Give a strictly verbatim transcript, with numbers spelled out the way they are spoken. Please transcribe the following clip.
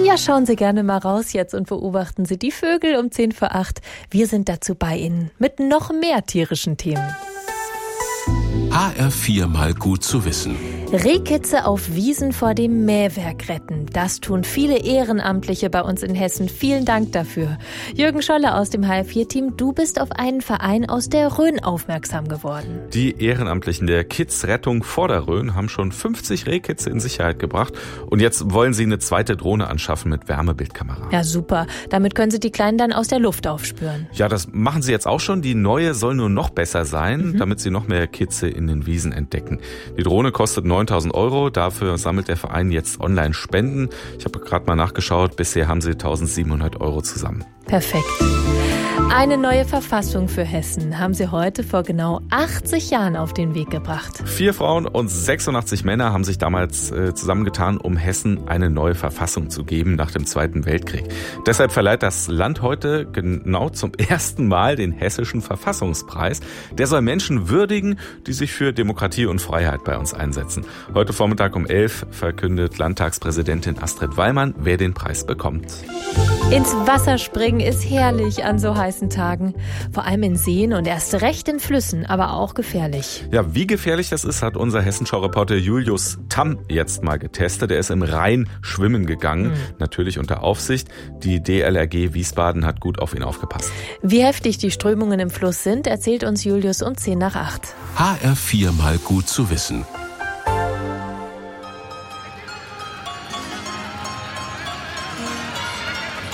Ja, schauen Sie gerne mal raus jetzt und beobachten Sie die Vögel um zehn vor acht. Wir sind dazu bei Ihnen mit noch mehr tierischen Themen. H R vier mal gut zu wissen. Rehkitze auf Wiesen vor dem Mähwerk retten. Das tun viele Ehrenamtliche bei uns in Hessen. Vielen Dank dafür. Jürgen Scholle aus dem H R vier Team, du bist auf einen Verein aus der Rhön aufmerksam geworden. Die Ehrenamtlichen der Kids-Rettung vor der Rhön haben schon fünfzig Rehkitze in Sicherheit gebracht. Und jetzt wollen sie eine zweite Drohne anschaffen mit Wärmebildkamera. Ja, super. Damit können sie die Kleinen dann aus der Luft aufspüren. Ja, das machen sie jetzt auch schon. Die neue soll nur noch besser sein, mhm. damit sie noch mehr Kitze in den Wiesen entdecken. Die Drohne kostet neuntausend Euro. Dafür sammelt der Verein jetzt online Spenden. Ich habe gerade mal nachgeschaut. Bisher haben sie eintausendsiebenhundert Euro zusammen. Perfekt. Eine neue Verfassung für Hessen haben sie heute vor genau achtzig Jahren auf den Weg gebracht. Vier Frauen und sechsundachtzig Männer haben sich damals äh, zusammengetan, um Hessen eine neue Verfassung zu geben nach dem Zweiten Weltkrieg. Deshalb verleiht das Land heute genau zum ersten Mal den Hessischen Verfassungspreis. Der soll Menschen würdigen, die sich für Demokratie und Freiheit bei uns einsetzen. Heute Vormittag um elf verkündet Landtagspräsidentin Astrid Wallmann, wer den Preis bekommt. Ins Wasser springen ist herrlich an so heißen Tagen. Vor allem in Seen und erst recht in Flüssen, aber auch gefährlich. Ja, wie gefährlich das ist, hat unser Hessenschau-Reporter Julius Tamm jetzt mal getestet. Er ist im Rhein schwimmen gegangen, mhm. natürlich unter Aufsicht. Die D L R G Wiesbaden hat gut auf ihn aufgepasst. Wie heftig die Strömungen im Fluss sind, erzählt uns Julius um zehn nach acht. H R vier mal gut zu wissen.